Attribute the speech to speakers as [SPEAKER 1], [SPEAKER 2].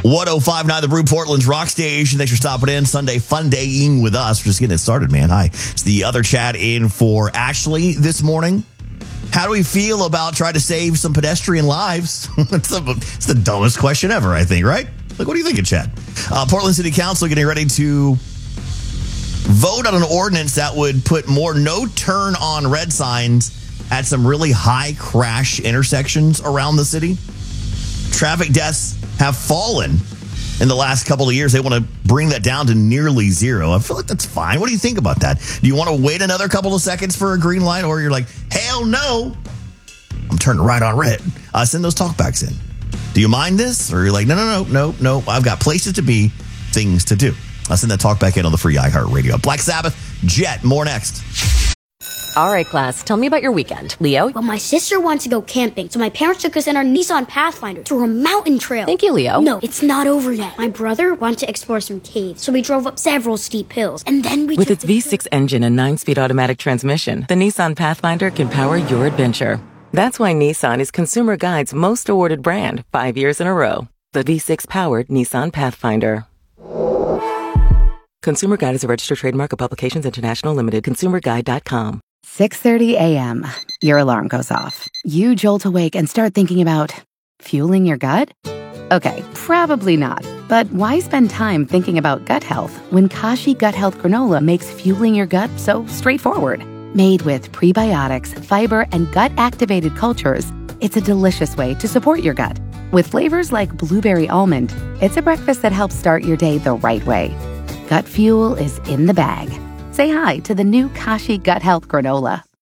[SPEAKER 1] 1059 The Brew, Portland's rock station. Thanks for stopping in. Sunday fun daying with us. We're just getting it started, man. Hi. It's the other chat in for Ashley this morning. How do we feel about trying to save some pedestrian lives? It's the dumbest question ever, I think, right? Like, what do you think, Chad? Portland City Council getting ready to vote on an ordinance that would put more no-turn on red signs at some really high crash intersections around the city. Traffic deaths have fallen in the last couple of years. They want to bring that down to nearly zero. I feel like that's fine. What do you think about that? Do you want to wait another couple of seconds for a green light, or you're like, hell no, I'm turning right on red? Send those talkbacks in. Do you mind this? Or you're like, no, I've got places to be, things to do. I'll send that talk back in on the free iHeartRadio. Black Sabbath, Jet, more next.
[SPEAKER 2] All right, class, tell me about your weekend. Leo?
[SPEAKER 3] Well, my sister wanted to go camping, so my parents took us in our Nissan Pathfinder to a mountain trail.
[SPEAKER 2] Thank you, Leo.
[SPEAKER 3] No, it's not over yet. My brother wanted to explore some caves, so we drove up several steep hills, and then we
[SPEAKER 4] With its V6 engine and 9-speed automatic transmission, the Nissan Pathfinder can power your adventure. That's why Nissan is Consumer Guide's most awarded brand 5 years in a row. The V6-powered Nissan Pathfinder. Consumer Guide is a registered trademark of Publications International Limited. ConsumerGuide.com.
[SPEAKER 5] 6:30 a.m. Your alarm goes off. You jolt awake and start thinking about fueling your gut? Okay, probably not. But why spend time thinking about gut health when Kashi Gut Health Granola makes fueling your gut so straightforward? Made with prebiotics, fiber, and gut-activated cultures, it's a delicious way to support your gut. With flavors like blueberry almond, it's a breakfast that helps start your day the right way. Gut fuel is in the bag. Say hi to the new Kashi Gut Health Granola.